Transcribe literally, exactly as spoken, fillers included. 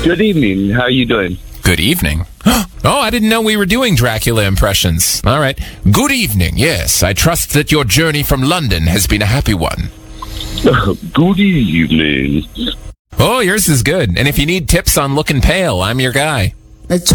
Good evening. How are you doing? Good evening. Oh, I didn't know we were doing Dracula impressions. All right. Good evening. Yes, I trust that your journey from London has been a happy one. Good evening. Oh, yours is good. And if you need tips on looking pale, I'm your guy.